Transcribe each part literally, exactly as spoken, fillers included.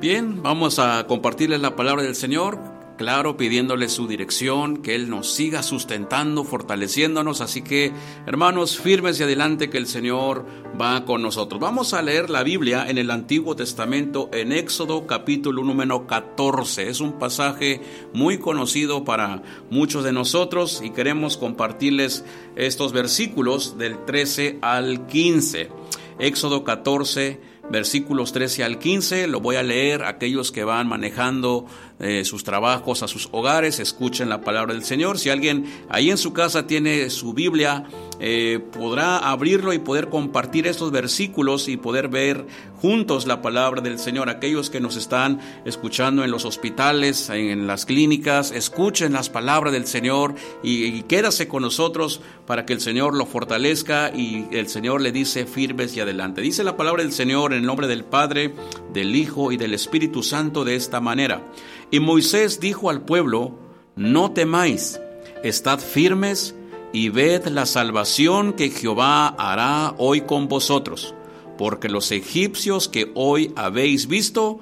Bien, vamos a compartirles la palabra del Señor, claro, pidiéndole su dirección, que Él nos siga sustentando, fortaleciéndonos. Así que, hermanos, firmes y adelante, que el Señor va con nosotros. Vamos a leer la Biblia en el Antiguo Testamento, en Éxodo capítulo número catorce. Es un pasaje muy conocido para muchos de nosotros y queremos compartirles estos versículos del trece al quince. Éxodo catorce, versículos trece al quince, lo voy a leer. Aquellos que van manejando eh, sus trabajos a sus hogares, escuchen la palabra del Señor. Si alguien ahí en su casa tiene su Biblia, eh, podrá abrirlo y poder compartir estos versículos y poder ver juntos la palabra del Señor. Aquellos que nos están escuchando en los hospitales, en las clínicas, escuchen las palabras del Señor y, y quédase con nosotros para que el Señor lo fortalezca. Y el Señor le dice: firmes y adelante. Dice la palabra del Señor en el nombre del Padre, del Hijo y del Espíritu Santo de esta manera: y Moisés dijo al pueblo: no temáis, estad firmes y ved la salvación que Jehová hará hoy con vosotros, porque los egipcios que hoy habéis visto,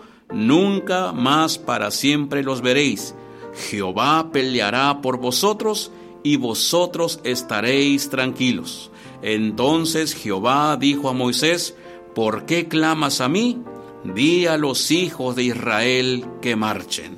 nunca más para siempre los veréis. Jehová peleará por vosotros y vosotros estaréis tranquilos. Entonces Jehová dijo a Moisés: ¿por qué clamas a mí? Di a los hijos de Israel que marchen.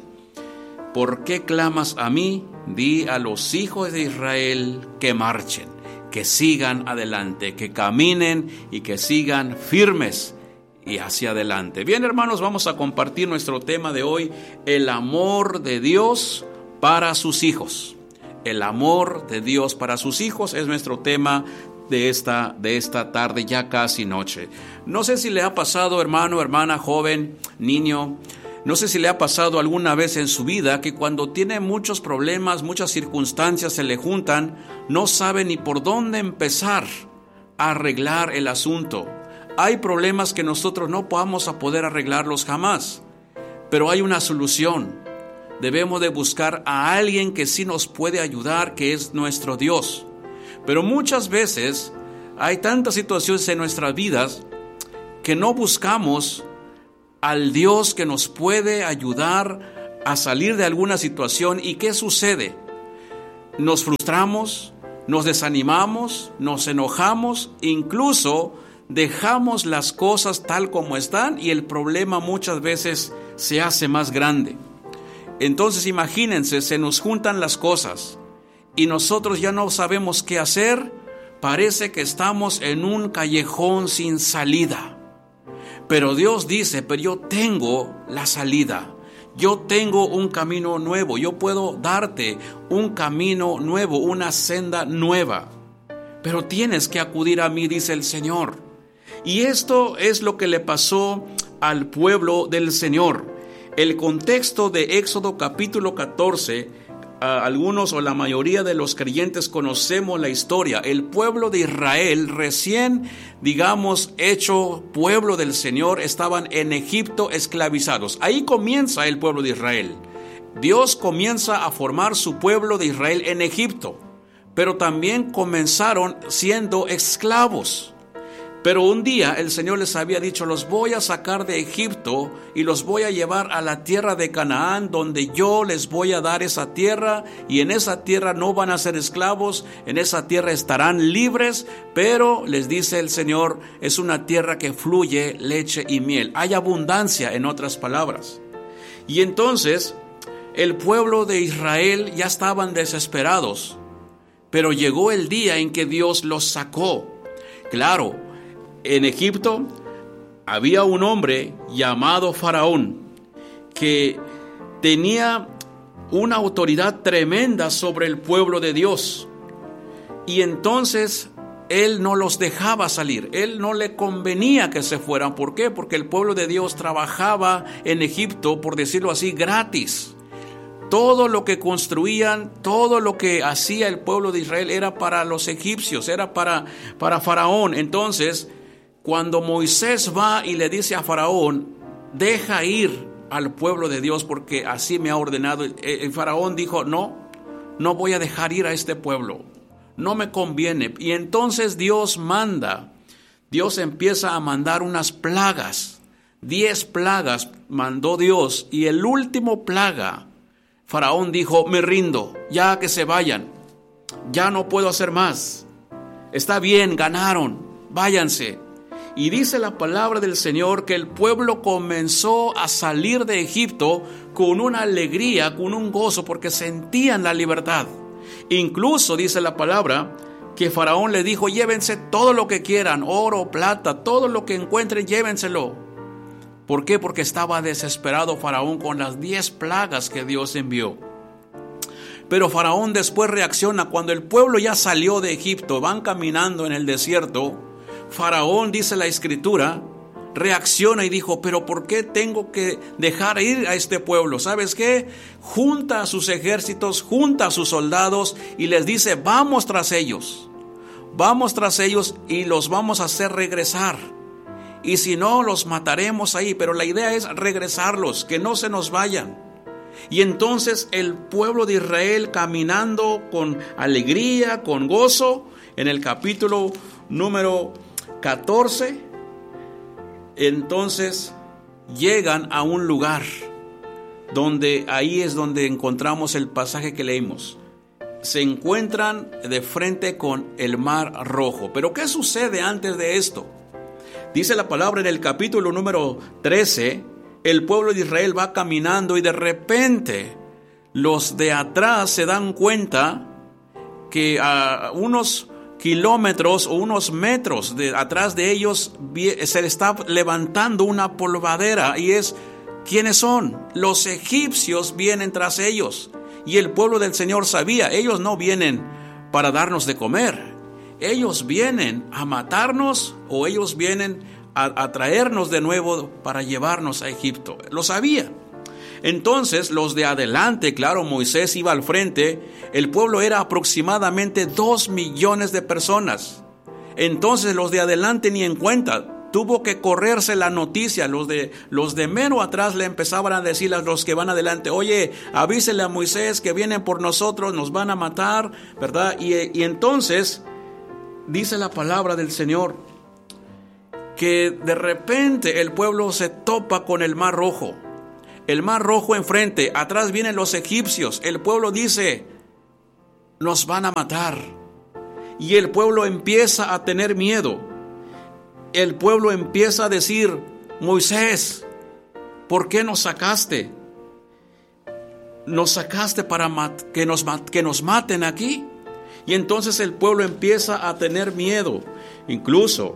¿Por qué clamas a mí? Di a los hijos de Israel que marchen, que sigan adelante, que caminen y que sigan firmes y hacia adelante. Bien, hermanos, vamos a compartir nuestro tema de hoy: el amor de Dios para sus hijos. El amor de Dios para sus hijos es nuestro tema de esta, de esta tarde, ya casi noche. No sé si le ha pasado, hermano, hermana, joven, niño, no sé si le ha pasado alguna vez en su vida que cuando tiene muchos problemas, muchas circunstancias se le juntan, no sabe ni por dónde empezar a arreglar el asunto. Hay problemas que nosotros no vamos a poder arreglarlos jamás, pero hay una solución. Debemos de buscar a alguien que sí nos puede ayudar, que es nuestro Dios. Pero muchas veces hay tantas situaciones en nuestras vidas que no buscamos al Dios que nos puede ayudar a salir de alguna situación. ¿Y qué sucede? Nos frustramos, nos desanimamos, nos enojamos, incluso dejamos las cosas tal como están y el problema muchas veces se hace más grande. Entonces imagínense, se nos juntan las cosas y nosotros ya no sabemos qué hacer. Parece que estamos en un callejón sin salida. Pero Dios dice: pero yo tengo la salida. Yo tengo un camino nuevo. Yo puedo darte un camino nuevo, una senda nueva. Pero tienes que acudir a mí, dice el Señor. Y esto es lo que le pasó al pueblo del Señor. El contexto de Éxodo capítulo catorce, algunos o la mayoría de los creyentes conocemos la historia. El pueblo de Israel, recién, digamos, hecho pueblo del Señor, estaban en Egipto esclavizados. Ahí comienza el pueblo de Israel. Dios comienza a formar su pueblo de Israel en Egipto, pero también comenzaron siendo esclavos. Pero un día el Señor les había dicho: los voy a sacar de Egipto y los voy a llevar a la tierra de Canaán, donde yo les voy a dar esa tierra, y en esa tierra no van a ser esclavos, en esa tierra estarán libres. Pero les dice el Señor, es una tierra que fluye leche y miel. Hay abundancia, en otras palabras. Y entonces el pueblo de Israel ya estaban desesperados, pero llegó el día en que Dios los sacó. Claro, en Egipto había un hombre llamado Faraón que tenía una autoridad tremenda sobre el pueblo de Dios. Y entonces él no los dejaba salir. Él no le convenía que se fueran. ¿Por qué? Porque el pueblo de Dios trabajaba en Egipto, por decirlo así, gratis. Todo lo que construían, todo lo que hacía el pueblo de Israel era para los egipcios, era para, para Faraón. Entonces, cuando Moisés va y le dice a Faraón: deja ir al pueblo de Dios porque así me ha ordenado, el Faraón dijo: no, no voy a dejar ir a este pueblo, no me conviene. Y entonces Dios manda, Dios empieza a mandar unas plagas Diez plagas mandó Dios y el último plaga, Faraón dijo, me rindo, ya que se vayan, ya no puedo hacer más. Está bien, ganaron, váyanse. Y dice la palabra del Señor que el pueblo comenzó a salir de Egipto con una alegría, con un gozo, porque sentían la libertad. Incluso dice la palabra que Faraón le dijo, llévense todo lo que quieran, oro, plata, todo lo que encuentren, llévenselo. ¿Por qué? Porque estaba desesperado Faraón con las diez plagas que Dios envió. Pero Faraón después reacciona cuando el pueblo ya salió de Egipto, van caminando en el desierto. Faraón, dice la Escritura, reacciona y dijo, pero ¿por qué tengo que dejar ir a este pueblo? ¿Sabes qué? Junta a sus ejércitos, junta a sus soldados y les dice, vamos tras ellos, vamos tras ellos y los vamos a hacer regresar. Y si no, los mataremos ahí, pero la idea es regresarlos, que no se nos vayan. Y entonces el pueblo de Israel caminando con alegría, con gozo, en el capítulo número catorce, entonces llegan a un lugar donde ahí es donde encontramos el pasaje que leímos. Se encuentran de frente con el Mar Rojo. Pero ¿qué sucede antes de esto? Dice la palabra en el capítulo número trece, el pueblo de Israel va caminando y de repente los de atrás se dan cuenta que a unos kilómetros o unos metros de atrás de ellos se está levantando una polvadera y es, ¿quiénes son? Los egipcios vienen tras ellos. Y el pueblo del Señor sabía, ellos no vienen para darnos de comer. Ellos vienen a matarnos o ellos vienen a, a traernos de nuevo para llevarnos a Egipto. Lo sabía. Entonces los de adelante, claro, Moisés iba al frente, el pueblo era aproximadamente dos millones de personas. Entonces los de adelante ni en cuenta, tuvo que correrse la noticia. Los de, los de mero atrás le empezaban a decir a los que van adelante, oye, avísele a Moisés que vienen por nosotros, nos van a matar, ¿verdad? Y, y entonces dice la palabra del Señor que de repente el pueblo se topa con el Mar Rojo. El Mar Rojo enfrente, atrás vienen los egipcios. El pueblo dice, nos van a matar. Y el pueblo empieza a tener miedo. El pueblo empieza a decir, Moisés, ¿por qué nos sacaste? ¿Nos sacaste para mat- que, nos mat- que nos maten aquí? Y entonces el pueblo empieza a tener miedo. Incluso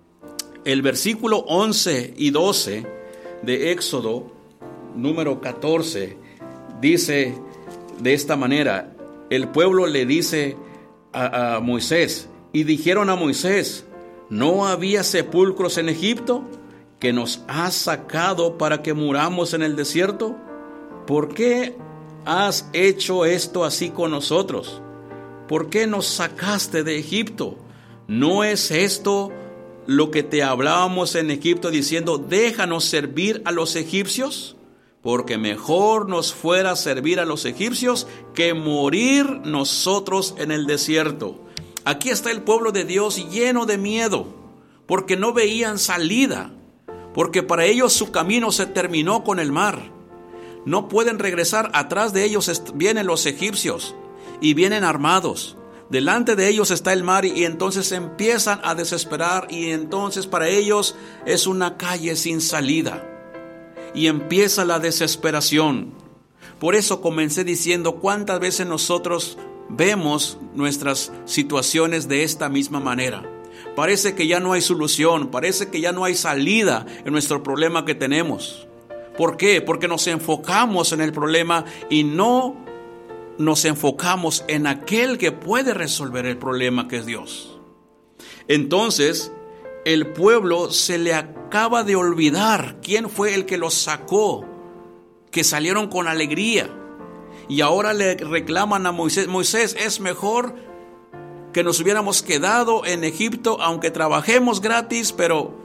el versículo once y doce de Éxodo número catorce dice de esta manera, el pueblo le dice a, a Moisés, y dijeron a Moisés, ¿no había sepulcros en Egipto que nos has sacado para que muramos en el desierto? ¿Por qué has hecho esto así con nosotros? ¿Por qué nos sacaste de Egipto? ¿No es esto lo que te hablábamos en Egipto diciendo, déjanos servir a los egipcios? Porque mejor nos fuera servir a los egipcios que morir nosotros en el desierto. Aquí está el pueblo de Dios lleno de miedo, porque no veían salida, porque para ellos su camino se terminó con el mar. No pueden regresar, atrás de ellos vienen los egipcios y vienen armados. Delante de ellos está el mar y entonces empiezan a desesperar y entonces para ellos es una calle sin salida. Y empieza la desesperación. Por eso comencé diciendo cuántas veces nosotros vemos nuestras situaciones de esta misma manera. Parece que ya no hay solución, parece que ya no hay salida en nuestro problema que tenemos. ¿Por qué? Porque nos enfocamos en el problema y no nos enfocamos en aquel que puede resolver el problema, que es Dios. Entonces, el pueblo se le acaba de olvidar quién fue el que los sacó, que salieron con alegría. Y ahora le reclaman a Moisés, Moisés, es mejor que nos hubiéramos quedado en Egipto, aunque trabajemos gratis, pero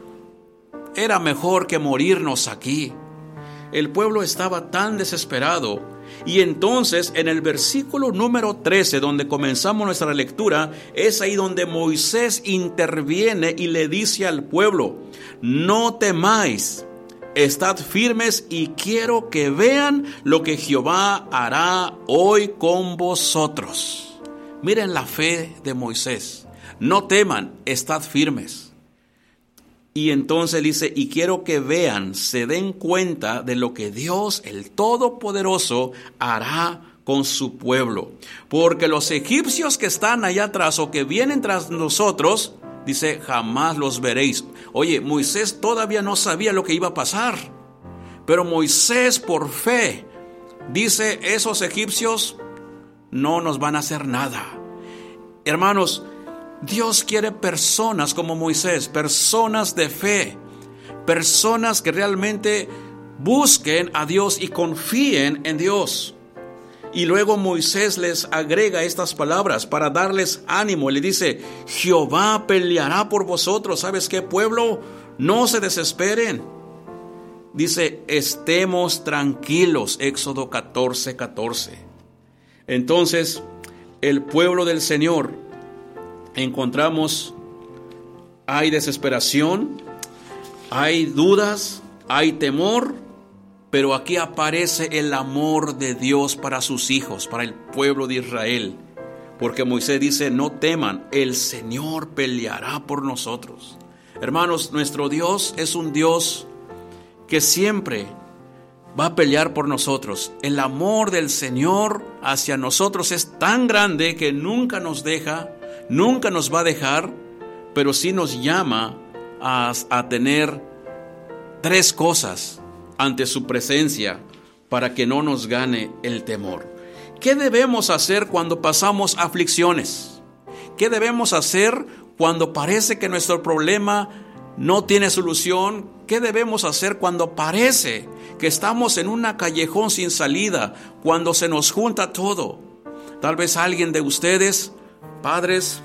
era mejor que morirnos aquí. El pueblo estaba tan desesperado. Y entonces en el versículo número trece, donde comenzamos nuestra lectura, es ahí donde Moisés interviene y le dice al pueblo, no temáis, estad firmes y quiero que vean lo que Jehová hará hoy con vosotros. Miren la fe de Moisés. No teman, estad firmes. Y entonces dice, y quiero que vean, se den cuenta de lo que Dios, el Todopoderoso, hará con su pueblo. Porque los egipcios que están allá atrás o que vienen tras nosotros, dice, jamás los veréis. Oye, Moisés todavía no sabía lo que iba a pasar. Pero Moisés, por fe, dice, esos egipcios no nos van a hacer nada. Hermanos, Dios quiere personas como Moisés, personas de fe, personas que realmente busquen a Dios y confíen en Dios. Y luego Moisés les agrega estas palabras para darles ánimo. Le dice, Jehová peleará por vosotros. ¿Sabes qué, pueblo? No se desesperen. Dice, estemos tranquilos. Éxodo catorce, catorce. Entonces, el pueblo del Señor, encontramos, hay desesperación, hay dudas, hay temor, pero aquí aparece el amor de Dios para sus hijos, para el pueblo de Israel. Porque Moisés dice, no teman, el Señor peleará por nosotros. Hermanos, nuestro Dios es un Dios que siempre va a pelear por nosotros. El amor del Señor hacia nosotros es tan grande que nunca nos deja, nunca nos va a dejar, pero sí nos llama a, a tener tres cosas ante su presencia para que no nos gane el temor. ¿Qué debemos hacer cuando pasamos aflicciones? ¿Qué debemos hacer cuando parece que nuestro problema no tiene solución? ¿Qué debemos hacer cuando parece que estamos en una callejón sin salida? Cuando se nos junta todo. Tal vez alguien de ustedes, padres,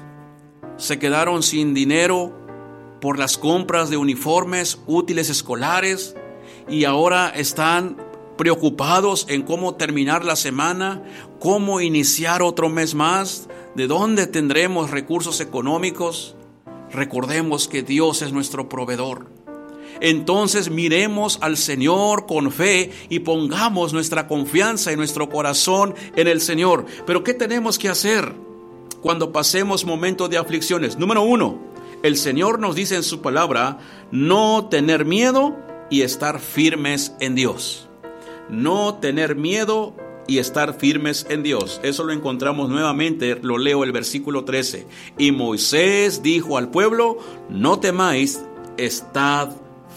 se quedaron sin dinero por las compras de uniformes, útiles escolares, y ahora están preocupados en cómo terminar la semana, cómo iniciar otro mes más, de dónde tendremos recursos económicos. Recordemos que Dios es nuestro proveedor. Entonces miremos al Señor con fe y pongamos nuestra confianza y nuestro corazón en el Señor. Pero ¿qué tenemos que hacer cuando pasemos momentos de aflicciones? Número uno, el Señor nos dice en su palabra, no tener miedo y estar firmes en Dios. No tener miedo y estar firmes en Dios. Eso lo encontramos nuevamente, lo leo el versículo trece. Y Moisés dijo al pueblo, no temáis, estad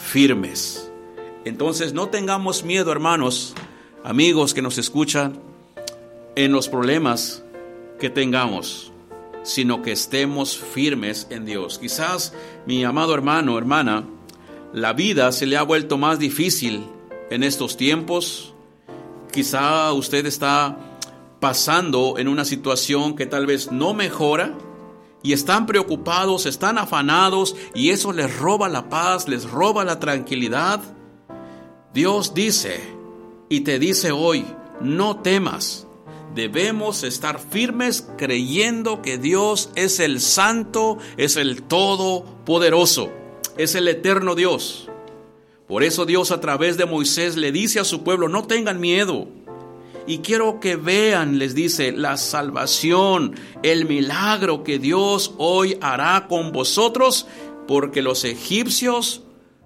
firmes. Entonces no tengamos miedo, hermanos, amigos que nos escuchan, en los problemas que tengamos, sino que estemos firmes en Dios. Quizás, mi amado hermano, hermana, la vida se le ha vuelto más difícil en estos tiempos. Quizá usted está pasando en una situación que tal vez no mejora y están preocupados, están afanados y eso les roba la paz, les roba la tranquilidad. Dios dice y te dice hoy, no temas. Debemos estar firmes creyendo que Dios es el Santo, es el Todopoderoso, es el eterno Dios. Por eso Dios a través de Moisés le dice a su pueblo, no tengan miedo. Y quiero que vean, les dice, la salvación, el milagro que Dios hoy hará con vosotros, porque los egipcios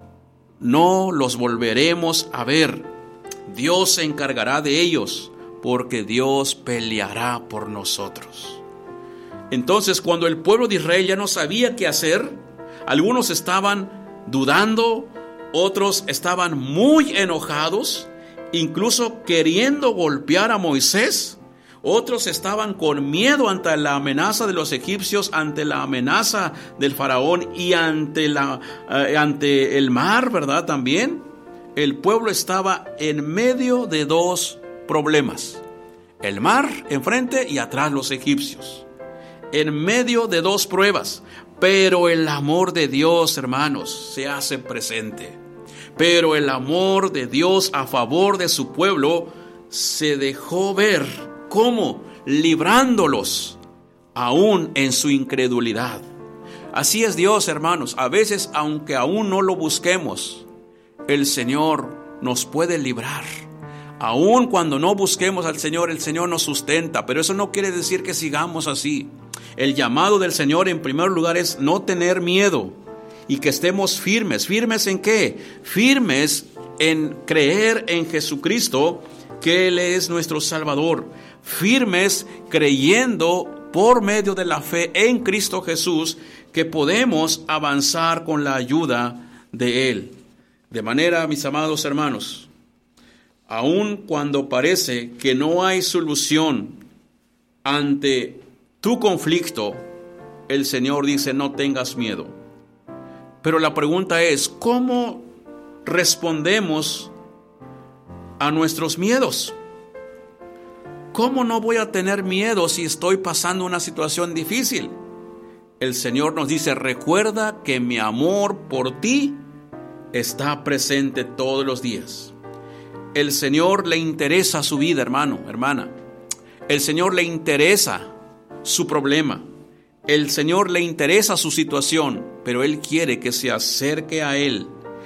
no los volveremos a ver. Dios se encargará de ellos, porque Dios peleará por nosotros. Entonces, cuando el pueblo de Israel ya no sabía qué hacer, algunos estaban dudando, otros estaban muy enojados, incluso queriendo golpear a Moisés. Otros estaban con miedo ante la amenaza de los egipcios, ante la amenaza del faraón y ante, la, eh, ante el mar, ¿verdad? También el pueblo estaba en medio de dos problemas. El mar enfrente y atrás los egipcios. En medio de dos pruebas. Pero el amor de Dios, hermanos, se hace presente. Pero el amor de Dios a favor de su pueblo se dejó ver. ¿Cómo? Librándolos aún en su incredulidad. Así es Dios, hermanos. A veces, aunque aún no lo busquemos, el Señor nos puede librar. Aun cuando no busquemos al Señor, el Señor nos sustenta, pero eso no quiere decir que sigamos así. El llamado del Señor en primer lugar es no tener miedo y que estemos firmes. ¿Firmes en qué? Firmes en creer en Jesucristo, que Él es nuestro Salvador. Firmes creyendo por medio de la fe en Cristo Jesús que podemos avanzar con la ayuda de Él. De manera, mis amados hermanos, aun cuando parece que no hay solución ante tu conflicto, el Señor dice, no tengas miedo. Pero la pregunta es, ¿cómo respondemos a nuestros miedos? ¿Cómo no voy a tener miedo si estoy pasando una situación difícil? El Señor nos dice, recuerda que mi amor por ti está presente todos los días. El Señor le interesa su vida, hermano, hermana. El Señor le interesa su problema. El Señor le interesa su situación, pero Él quiere que se acerque a Él,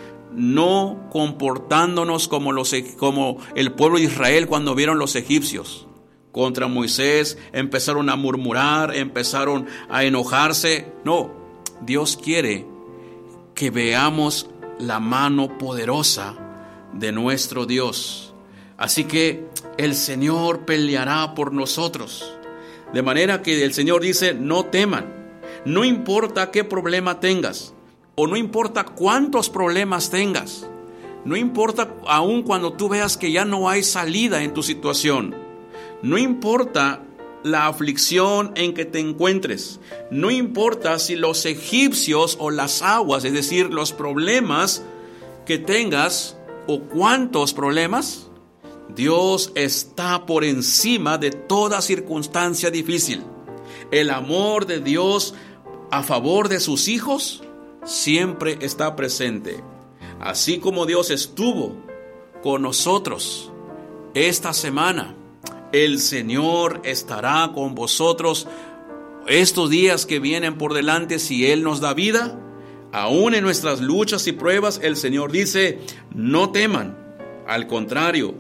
no comportándonos como, los, como el pueblo de Israel cuando vieron los egipcios. Contra Moisés empezaron a murmurar, empezaron a enojarse. No, Dios quiere que veamos la mano poderosa de nuestro Dios. Así que el Señor peleará por nosotros. De manera que el Señor dice, no teman. No importa qué problema tengas, o no importa cuántos problemas tengas. No importa aun cuando tú veas que ya no hay salida en tu situación. No importa la aflicción en que te encuentres. No importa si los egipcios o las aguas, es decir, los problemas que tengas o cuántos problemas, Dios está por encima de toda circunstancia difícil. El amor de Dios a favor de sus hijos siempre está presente. Así como Dios estuvo con nosotros esta semana, el Señor estará con vosotros estos días que vienen por delante si Él nos da vida. Aún en nuestras luchas y pruebas, el Señor dice, no teman. Al contrario,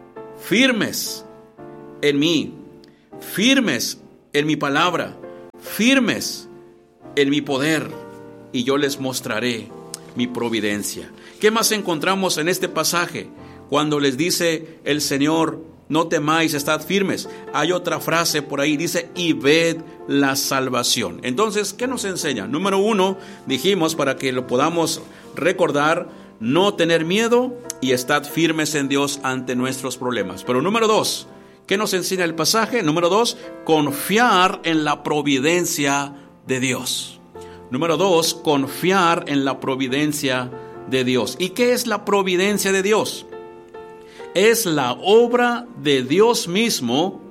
firmes en mí, firmes en mi palabra, firmes en mi poder, y yo les mostraré mi providencia. ¿Qué más encontramos en este pasaje? Cuando les dice el Señor, no temáis, estad firmes. Hay otra frase por ahí, dice, y ved la salvación. Entonces, ¿qué nos enseña? Número uno, dijimos, para que lo podamos recordar, no tener miedo y estad firmes en Dios ante nuestros problemas. Pero número dos, ¿qué nos enseña el pasaje? Número dos, confiar en la providencia de Dios. Número dos, confiar en la providencia de Dios. ¿Y qué es la providencia de Dios? Es la obra de Dios mismo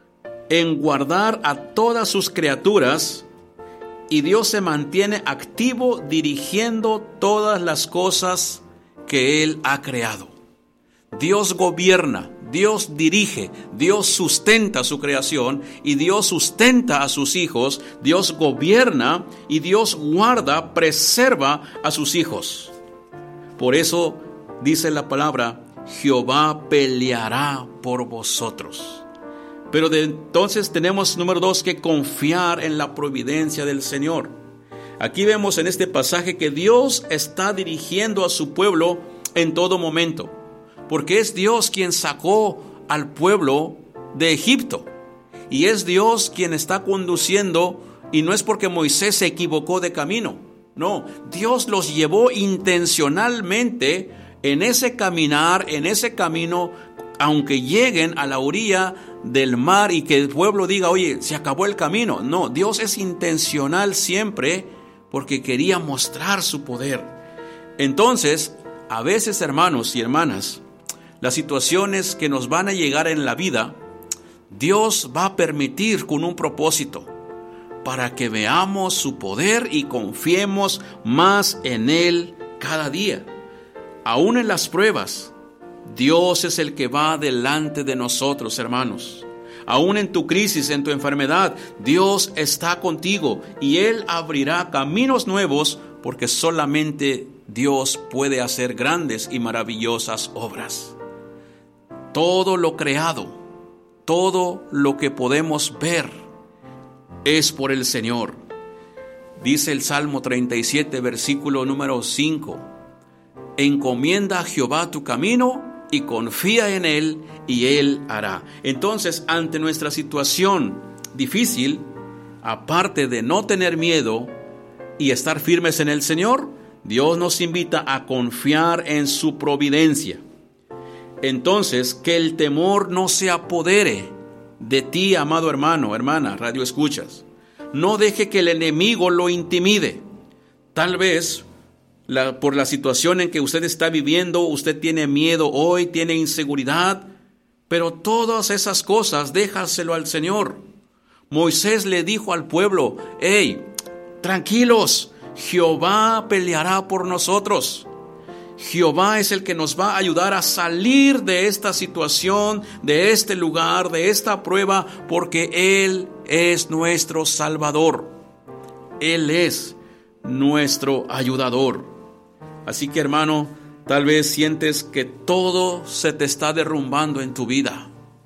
en guardar a todas sus criaturas, y Dios se mantiene activo dirigiendo todas las cosas que Él ha creado. Dios gobierna, Dios dirige, Dios sustenta su creación y Dios sustenta a sus hijos. Dios gobierna y Dios guarda, preserva a sus hijos. Por eso dice la palabra, Jehová peleará por vosotros. Pero de entonces tenemos, número dos, que confiar en la providencia del Señor. Aquí vemos en este pasaje que Dios está dirigiendo a su pueblo en todo momento, porque es Dios quien sacó al pueblo de Egipto, y es Dios quien está conduciendo, y no es porque Moisés se equivocó de camino. No, Dios los llevó intencionalmente en ese caminar, en ese camino, aunque lleguen a la orilla del mar y que el pueblo diga, oye, se acabó el camino. No, Dios es intencional siempre porque quería mostrar su poder. Entonces, a veces, hermanos y hermanas, las situaciones que nos van a llegar en la vida, Dios va a permitir con un propósito, para que veamos su poder y confiemos más en Él cada día. Aún en las pruebas, Dios es el que va delante de nosotros, hermanos. Aún en tu crisis, en tu enfermedad, Dios está contigo y Él abrirá caminos nuevos, porque solamente Dios puede hacer grandes y maravillosas obras. Todo lo creado, todo lo que podemos ver es por el Señor. Dice el Salmo treinta y siete, versículo número cinco. Encomienda a Jehová tu camino y confía en Él, y Él hará. Entonces, ante nuestra situación difícil, aparte de no tener miedo y estar firmes en el Señor, Dios nos invita a confiar en su providencia. Entonces, que el temor no se apodere de ti, amado hermano, hermana, radio escuchas. No deje que el enemigo lo intimide. Tal vez la, por la situación en que usted está viviendo, usted tiene miedo hoy, tiene inseguridad, pero todas esas cosas déjaselo al Señor. Moisés le dijo al pueblo: hey, tranquilos, Jehová peleará por nosotros. Jehová es el que nos va a ayudar a salir de esta situación, de este lugar, de esta prueba, porque Él es nuestro Salvador. Él es nuestro ayudador. Así que, hermano, tal vez sientes que todo se te está derrumbando en tu vida.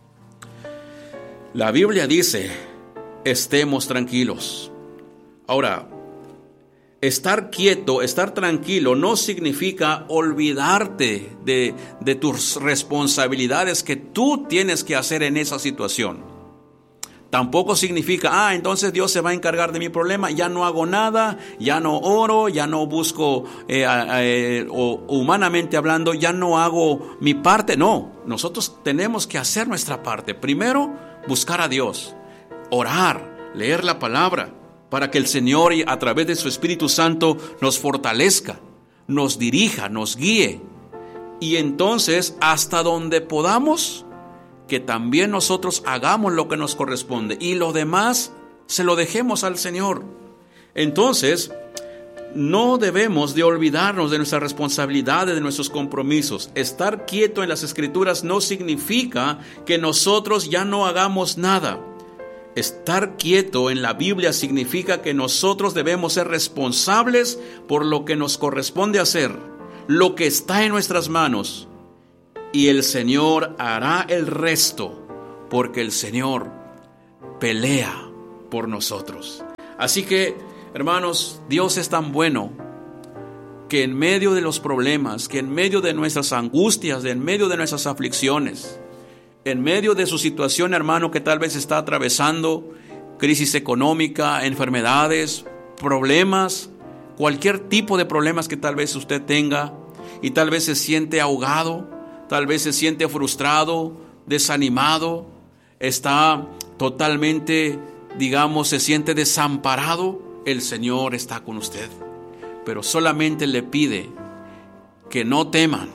La Biblia dice: estemos tranquilos. Ahora, estar quieto, estar tranquilo no significa olvidarte de, de tus responsabilidades que tú tienes que hacer en esa situación. Tampoco significa, ah, entonces Dios se va a encargar de mi problema, ya no hago nada, ya no oro, ya no busco, eh, eh, o humanamente hablando, ya no hago mi parte. No, nosotros tenemos que hacer nuestra parte. Primero, buscar a Dios, orar, leer la palabra, para que el Señor, a través de su Espíritu Santo, nos fortalezca, nos dirija, nos guíe. Y entonces, hasta donde podamos, que también nosotros hagamos lo que nos corresponde y lo demás se lo dejemos al Señor. Entonces, no debemos de olvidarnos de nuestras responsabilidades, de nuestros compromisos. Estar quieto en las Escrituras no significa que nosotros ya no hagamos nada. Estar quieto en la Biblia significa que nosotros debemos ser responsables por lo que nos corresponde hacer, lo que está en nuestras manos. Y el Señor hará el resto, porque el Señor pelea por nosotros. Así que, hermanos, Dios es tan bueno que en medio de los problemas, que en medio de nuestras angustias, en medio de nuestras aflicciones, en medio de su situación, hermano, que tal vez está atravesando, crisis económica, enfermedades, problemas, cualquier tipo de problemas que tal vez usted tenga, y tal vez se siente ahogado, tal vez se siente frustrado, desanimado, está totalmente, digamos, se siente desamparado. El Señor está con usted, pero solamente le pide que no teman,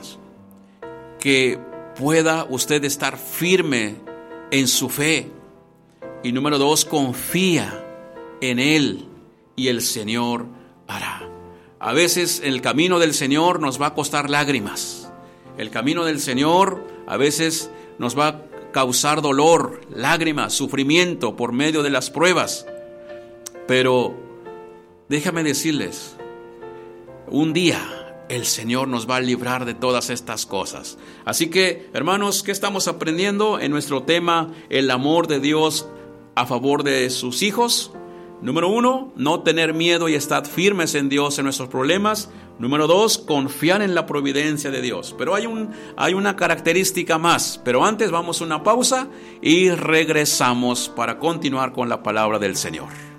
que pueda usted estar firme en su fe. Y número dos, confía en Él y el Señor hará. A veces el camino del Señor nos va a costar lágrimas. El camino del Señor a veces nos va a causar dolor, lágrimas, sufrimiento por medio de las pruebas. Pero déjame decirles, un día el Señor nos va a librar de todas estas cosas. Así que, hermanos, ¿qué estamos aprendiendo en nuestro tema, el amor de Dios a favor de sus hijos? Número uno, no tener miedo y estar firmes en Dios en nuestros problemas. Número dos, confiar en la providencia de Dios. Pero hay, un, hay una característica más. Pero antes vamos a una pausa y regresamos para continuar con la palabra del Señor.